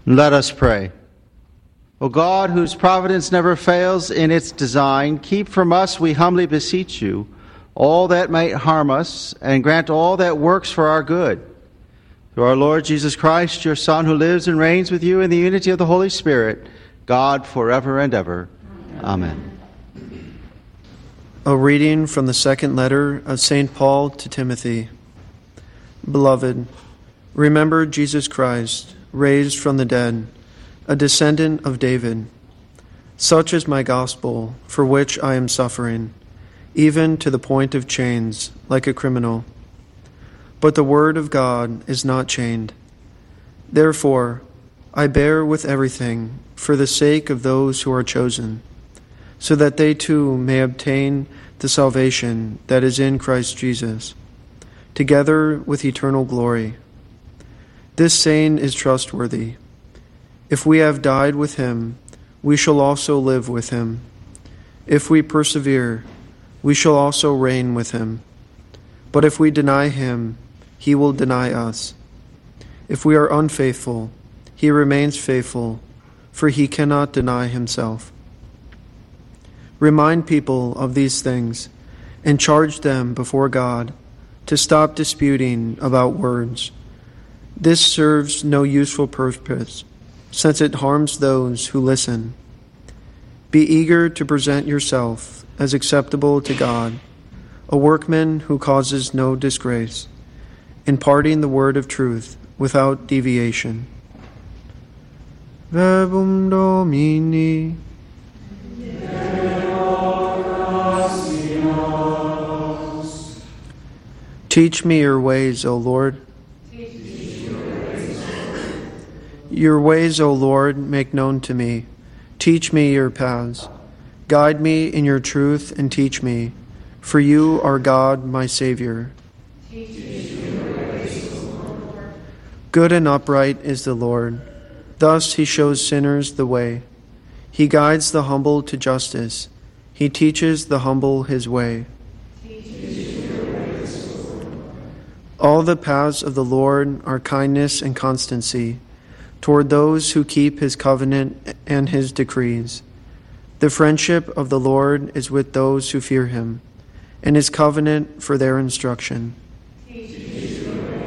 Let us pray. O God, whose providence never fails in its design, keep from us, we humbly beseech you, all that might harm us, and grant all that works for our good. Through our Lord Jesus Christ, your Son, who lives and reigns with you in the unity of the Holy Spirit, God, forever and ever. Amen. A reading from the second letter of St. Paul to Timothy. Beloved, remember Jesus Christ, raised from the dead, a descendant of David. Such is my gospel, for which I am suffering, even to the point of chains, like a criminal. But the word of God is not chained. Therefore, I bear with everything for the sake of those who are chosen, so that they too may obtain the salvation that is in Christ Jesus, together with eternal glory. This saying is trustworthy. If we have died with him, we shall also live with him. If we persevere, we shall also reign with him. But if we deny him, he will deny us. If we are unfaithful, he remains faithful, for he cannot deny himself. Remind people of these things, and charge them before God to stop disputing about words. This serves no useful purpose, since it harms those who listen. Be eager to present yourself as acceptable to God, a workman who causes no disgrace, imparting the word of truth without deviation. Verbum Domini. Teach me your ways, O Lord. Your ways, O Lord, make known to me. Teach me your paths. Guide me in your truth and teach me, for you are God, my Savior. Good and upright is the Lord. Thus he shows sinners the way. He guides the humble to justice. He teaches the humble his way. All the paths of the Lord are kindness and constancy toward those who keep his covenant and his decrees. The friendship of the Lord is with those who fear him, and his covenant for their instruction.